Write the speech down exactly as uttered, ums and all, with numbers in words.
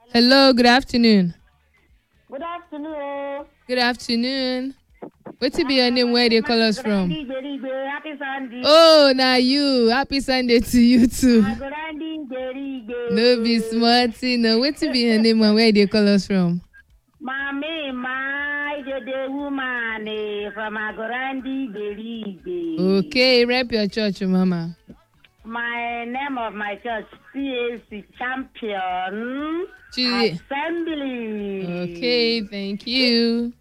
Hello, good afternoon. Good afternoon. Good afternoon. What to be your name? Where they call us from? Grandi Beribe, happy Sunday. Oh, now you. Happy Sunday to you too. Grandi Beribe. No be smarty. No, what to be your name and where they call us from? Mami, my the woman eh, from Grandi Beribe. Okay, rep your church, mama. My name of my church, C A C Champion Chile. Assembly. Okay, thank you.